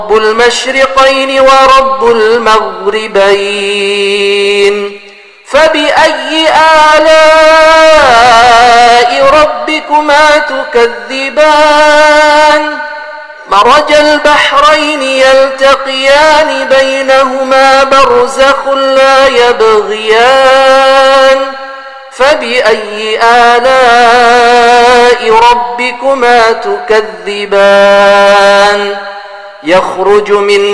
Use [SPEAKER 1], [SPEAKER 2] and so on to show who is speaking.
[SPEAKER 1] رب المشرقين ورب المغربين فبأي آلاء ربكما تكذبان مرج البحرين يلتقيان بينهما برزخ لا يبغيان فبأي آلاء ربكما تكذبان يخرج من